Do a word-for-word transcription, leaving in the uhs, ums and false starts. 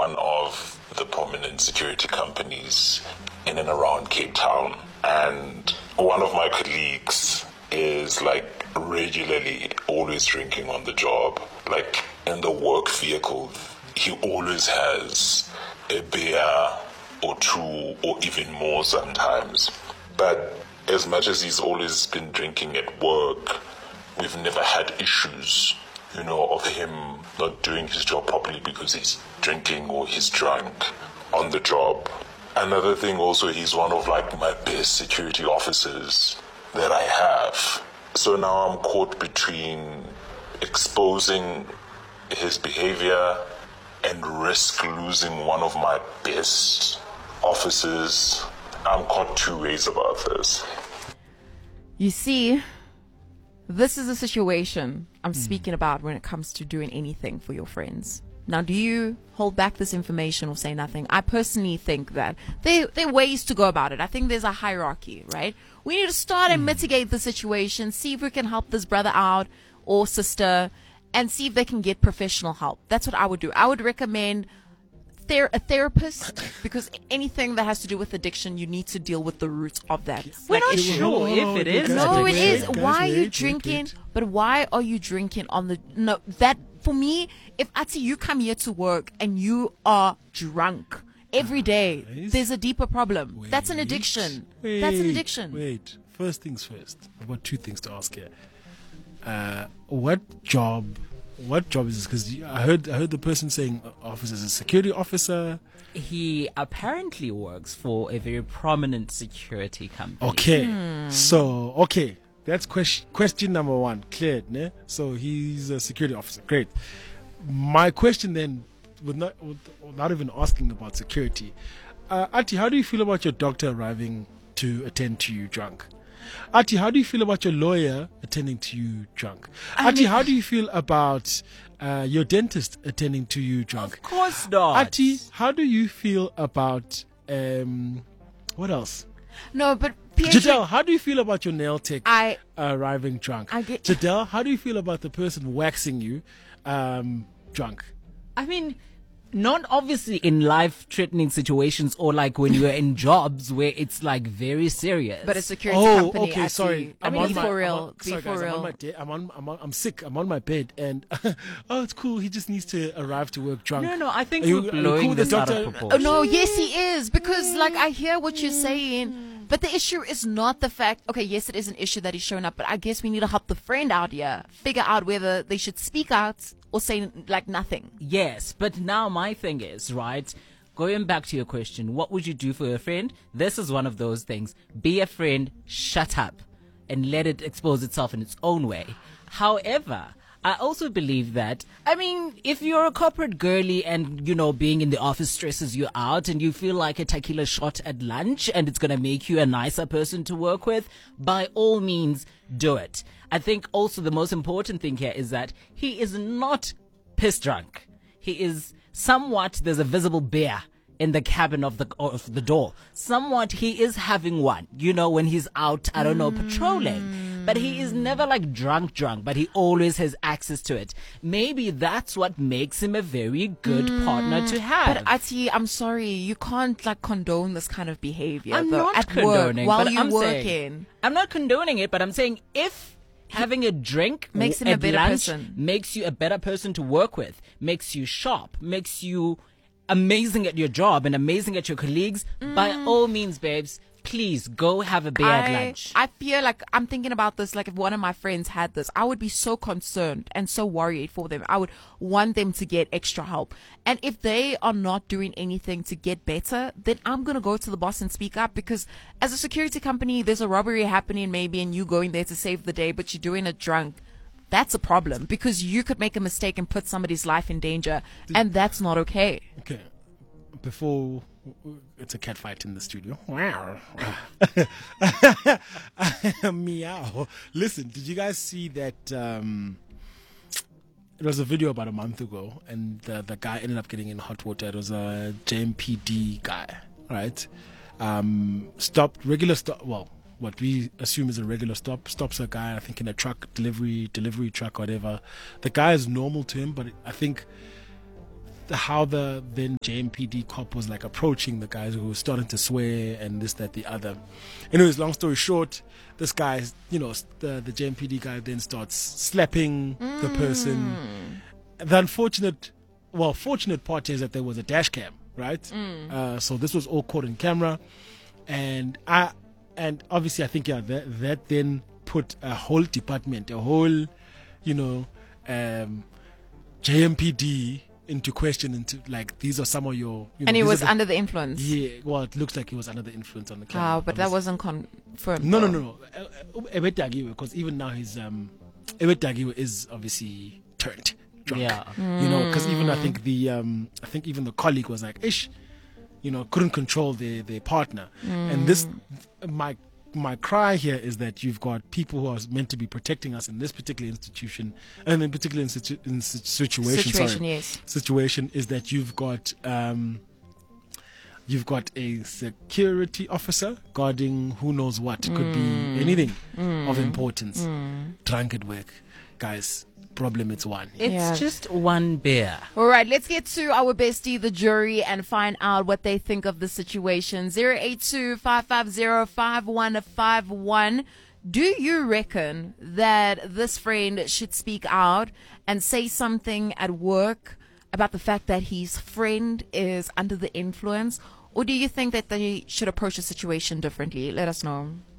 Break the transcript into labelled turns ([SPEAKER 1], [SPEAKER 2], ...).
[SPEAKER 1] one of the prominent security companies in and around Cape Town. And one of my colleagues is like regularly always drinking on the job. Like in the work vehicle, he always has a beer or two or even more sometimes. But as much as he's always been drinking at work, we've never had issues, you know, of him not doing his job properly because he's drinking or he's drunk on the job. Another thing also, he's one of like my best security officers that I have. So now I'm caught between exposing his behavior and risk losing one of my best officers. I'm caught two ways about this.
[SPEAKER 2] You see, this is a situation I'm mm. speaking about when it comes to doing anything for your friends. Now, do you hold back this information or say nothing? I personally think that there, there are ways to go about it. I think there's a hierarchy, right? We need to start and mm. mitigate the situation, see if we can help this brother out or sister, and see if they can get professional help. That's what I would do. I would recommend ther- a therapist, because anything that has to do with addiction, you need to deal with the roots of that.
[SPEAKER 3] We're
[SPEAKER 2] like
[SPEAKER 3] not
[SPEAKER 2] it,
[SPEAKER 3] sure if it is.
[SPEAKER 2] No, it is.
[SPEAKER 4] Guys,
[SPEAKER 2] Why are you
[SPEAKER 4] wait,
[SPEAKER 2] drinking?
[SPEAKER 4] wait, wait.
[SPEAKER 2] But why are you drinking on the... No, that... For me, if Ati, you come here to work and you are drunk every day,
[SPEAKER 4] Guys,
[SPEAKER 2] there's a deeper problem.
[SPEAKER 4] Wait,
[SPEAKER 2] That's an addiction. That's an addiction.
[SPEAKER 4] Wait, first things first. I've got two things to ask here. Uh, what job? What job is this? Because I heard, I heard the person saying officer is a security officer.
[SPEAKER 3] He apparently works for a very prominent security company.
[SPEAKER 4] Okay,
[SPEAKER 2] Hmm.
[SPEAKER 4] so okay. That's question question number one. Cleared, ne? So he's a security officer. Great. My question then, with not, with, not even asking about security, uh, Ati, how do you feel about your doctor arriving to attend to you drunk? Ati, how do you feel about your lawyer attending to you drunk?
[SPEAKER 2] I
[SPEAKER 4] Ati,
[SPEAKER 2] mean-
[SPEAKER 4] how do you feel about uh, your dentist attending to you drunk?
[SPEAKER 3] Of course not.
[SPEAKER 4] Ati, how do you feel about um, what else?
[SPEAKER 2] No, but... P H-
[SPEAKER 4] Jadelle, how do you feel about your nail tech
[SPEAKER 2] I-
[SPEAKER 4] arriving drunk?
[SPEAKER 2] I get-
[SPEAKER 4] Jadelle, how do you feel about the person waxing you um, drunk?
[SPEAKER 3] I mean, not obviously in life-threatening situations or like when you're in jobs where it's like very serious.
[SPEAKER 2] But a security
[SPEAKER 4] Oh,
[SPEAKER 2] company...
[SPEAKER 4] okay,
[SPEAKER 2] Ati,
[SPEAKER 4] sorry.
[SPEAKER 2] I
[SPEAKER 4] I'm
[SPEAKER 2] mean,
[SPEAKER 4] on
[SPEAKER 2] be
[SPEAKER 4] my-
[SPEAKER 2] for
[SPEAKER 4] I'm
[SPEAKER 2] real.
[SPEAKER 4] on-
[SPEAKER 2] Be
[SPEAKER 4] sorry,
[SPEAKER 2] for
[SPEAKER 4] guys, I'm on
[SPEAKER 2] real.
[SPEAKER 4] my de- I'm on, I'm on, I'm sick. I'm on my bed, and oh, it's cool. He just needs to arrive to work drunk.
[SPEAKER 3] no, no, I think
[SPEAKER 4] Are you-
[SPEAKER 3] we're
[SPEAKER 4] are you
[SPEAKER 3] blowing
[SPEAKER 4] cool with the
[SPEAKER 3] this out of
[SPEAKER 4] doctor?
[SPEAKER 2] Oh,
[SPEAKER 3] proportion.
[SPEAKER 2] no, yes, he is. Because, like, I hear what you're saying. But the issue is not the fact, okay, yes, it is an issue that he's showing up, but I guess we need to help the friend out here figure out whether they should speak out or say, like, nothing.
[SPEAKER 3] Yes, but now my thing is, right, going back to your question, what would you do for a friend? This is one of those things. Be a friend, shut up, and let it expose itself in its own way. However, I also believe that, I mean, if you're a corporate girly and, you know, being in the office stresses you out and you feel like a tequila shot at lunch and it's going to make you a nicer person to work with, by all means, do it. I think also the most important thing here is that he is not piss drunk. He is somewhat, there's a visible beer in the cabin of the of the door. Somewhat he is having one, you know, when he's out, I don't know, patrolling. But he is never like drunk drunk, but he always has access to it. Maybe that's what makes him a very good mm. partner to have.
[SPEAKER 2] But Ati, I'm sorry, you can't like condone this kind of behavior.
[SPEAKER 3] I'm
[SPEAKER 2] though,
[SPEAKER 3] not
[SPEAKER 2] at
[SPEAKER 3] condoning,
[SPEAKER 2] work, while
[SPEAKER 3] but
[SPEAKER 2] you're
[SPEAKER 3] I'm
[SPEAKER 2] working.
[SPEAKER 3] saying, I'm not condoning it, but I'm saying if having a drink
[SPEAKER 2] makes him
[SPEAKER 3] at
[SPEAKER 2] a better
[SPEAKER 3] lunch
[SPEAKER 2] person,
[SPEAKER 3] makes you a better person to work with, makes you sharp, makes you amazing at your job and amazing at your colleagues, mm. by all means, babes, please go have a beer
[SPEAKER 2] I,
[SPEAKER 3] at lunch.
[SPEAKER 2] I feel like I'm thinking about this, like if one of my friends had this, I would be so concerned and so worried for them. I would want them to get extra help. And if they are not doing anything to get better, then I'm going to go to the boss and speak up, because as a security company, there's a robbery happening maybe and you going there to save the day, but you're doing it drunk. That's a problem, because you could make a mistake and put somebody's life in danger, and that's not okay.
[SPEAKER 4] Okay. Before, it's a cat fight in the studio. Wow. Meow. Listen, did you guys see that? Um, it was a video about a month ago, and the, the guy ended up getting in hot water. It was a J M P D guy, right? Um, stopped, regular stop, well, what we assume is a regular stop, stops a guy, I think in a truck, delivery, delivery truck, whatever. The guy is normal to him, but I think the, how the then J M P D cop was like approaching the guys who were starting to swear and this, that, the other. Anyways, long story short, this guy, you know, the, the J M P D guy then starts slapping mm. the person. The unfortunate, well, fortunate part is that there was a dash cam, right? Mm. Uh, so this was all caught in camera. And I, and obviously I think, yeah, that, that then put a whole department, a whole, you know, um, J M P D into question, into like, these are some of your, you know,
[SPEAKER 2] and he was
[SPEAKER 4] the,
[SPEAKER 2] under the influence.
[SPEAKER 4] Yeah, well, it looks like he was under the influence on the camera.
[SPEAKER 2] Oh, but that wasn't confirmed.
[SPEAKER 4] No, no, no, no. Ebe Dagiwe, because even now his um, Ebe Dagiwe is obviously turned drunk.
[SPEAKER 3] Yeah,
[SPEAKER 4] mm. you know, because even I think the um, I think even the colleague was like, ish, you know, couldn't control their their partner, mm. and this my. My cry here is that you've got people who are meant to be protecting us in this particular institution, and in particular in, situ- in situ- situation,
[SPEAKER 2] situation,
[SPEAKER 4] sorry,
[SPEAKER 2] yes.
[SPEAKER 4] situation is that you've got um, you've got a security officer guarding who knows what, could
[SPEAKER 2] mm.
[SPEAKER 4] be anything
[SPEAKER 2] mm.
[SPEAKER 4] of importance.
[SPEAKER 2] Mm.
[SPEAKER 4] Drunk at work, guys. Problem, it's one.
[SPEAKER 3] It's
[SPEAKER 2] yeah.
[SPEAKER 3] just one beer.
[SPEAKER 2] All right, let's get to our bestie, the jury, and find out what they think of the situation. zero eight two, five five zero, five one five one. Do you reckon that this friend should speak out and say something at work about the fact that his friend is under the influence? Or do you think that they should approach the situation differently? Let us know.